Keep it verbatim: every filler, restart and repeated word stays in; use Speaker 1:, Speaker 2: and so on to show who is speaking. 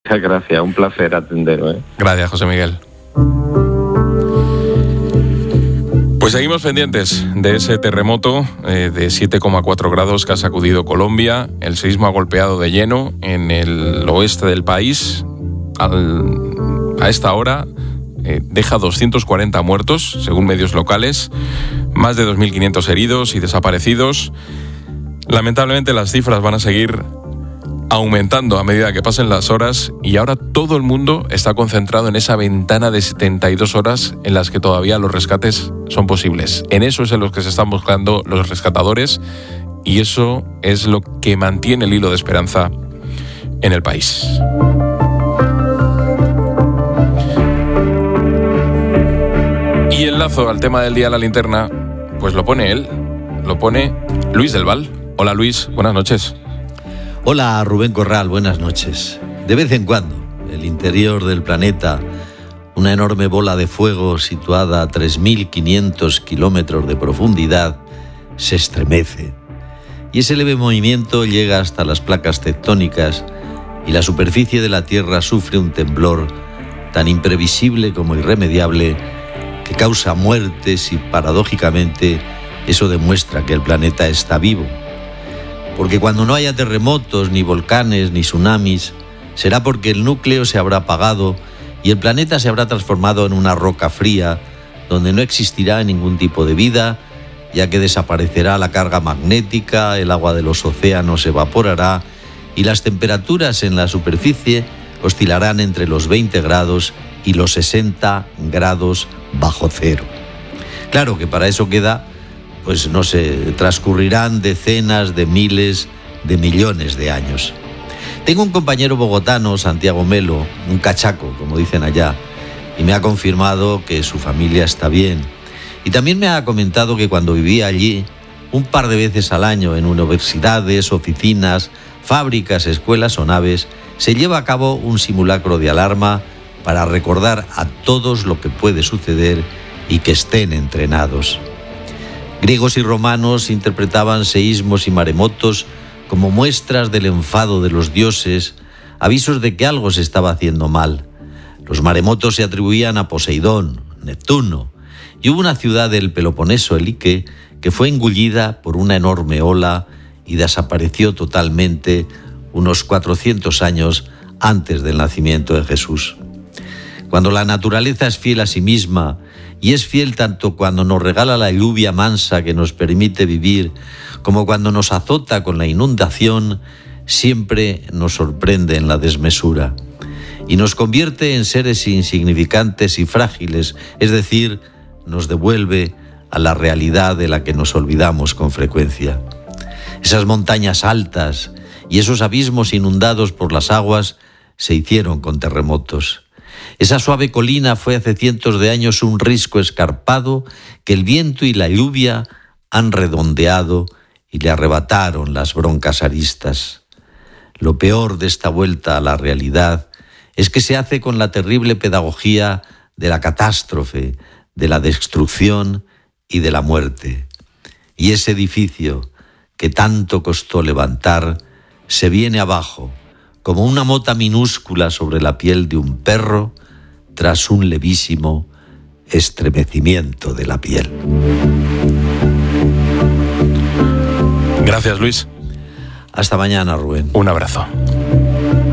Speaker 1: Muchas gracias, un placer atenderos, ¿eh?
Speaker 2: Gracias, José Miguel. Pues seguimos pendientes de ese terremoto eh, de siete coma cuatro grados que ha sacudido Colombia. El seísmo ha golpeado de lleno en el oeste del país. Al, a esta hora eh, deja doscientos cuarenta muertos, según medios locales, más de dos mil quinientos heridos y desaparecidos. Lamentablemente las cifras van a seguir aumentando a medida que pasen las horas y ahora todo el mundo está concentrado en esa ventana de setenta y dos horas en las que todavía los rescates son posibles. En eso es en lo que se están buscando los rescatadores y eso es lo que mantiene el hilo de esperanza en el país. Y el lazo al tema del día de la linterna, pues lo pone él, lo pone Luis del Val. Hola Luis, buenas noches.
Speaker 3: Hola Rubén Corral, buenas noches. De vez en cuando, el interior del planeta, una enorme bola de fuego situada a tres mil quinientos kilómetros de profundidad, se estremece. Y ese leve movimiento llega hasta las placas tectónicas y la superficie de la Tierra sufre un temblor tan imprevisible como irremediable que causa muertes y, paradójicamente, eso demuestra que el planeta está vivo. Porque cuando no haya terremotos, ni volcanes, ni tsunamis, será porque el núcleo se habrá apagado y el planeta se habrá transformado en una roca fría, donde no existirá ningún tipo de vida, ya que desaparecerá la carga magnética, el agua de los océanos se evaporará y las temperaturas en la superficie oscilarán entre los veinte grados y los sesenta grados bajo cero. Claro que para eso queda, pues no sé, transcurrirán decenas de miles de millones de años. Tengo un compañero bogotano, Santiago Melo, un cachaco, como dicen allá, y me ha confirmado que su familia está bien. Y también me ha comentado que cuando vivía allí, un par de veces al año en universidades, oficinas, fábricas, escuelas o naves, se lleva a cabo un simulacro de alarma para recordar a todos lo que puede suceder y que estén entrenados. Griegos y romanos interpretaban seísmos y maremotos como muestras del enfado de los dioses, avisos de que algo se estaba haciendo mal. Los maremotos se atribuían a Poseidón, Neptuno, y hubo una ciudad del Peloponeso, Elike, que fue engullida por una enorme ola y desapareció totalmente unos cuatrocientos años antes del nacimiento de Jesús. Cuando la naturaleza es fiel a sí misma, y es fiel tanto cuando nos regala la lluvia mansa que nos permite vivir, como cuando nos azota con la inundación, siempre nos sorprende en la desmesura. Y nos convierte en seres insignificantes y frágiles, es decir, nos devuelve a la realidad de la que nos olvidamos con frecuencia. Esas montañas altas y esos abismos inundados por las aguas se hicieron con terremotos. Esa suave colina fue hace cientos de años un risco escarpado que el viento y la lluvia han redondeado y le arrebataron las broncas aristas. Lo peor de esta vuelta a la realidad es que se hace con la terrible pedagogía de la catástrofe, de la destrucción y de la muerte. Y ese edificio que tanto costó levantar se viene abajo como una mota minúscula sobre la piel de un perro tras un levísimo estremecimiento de la piel.
Speaker 2: Gracias, Luis.
Speaker 3: Hasta mañana, Rubén.
Speaker 2: Un abrazo.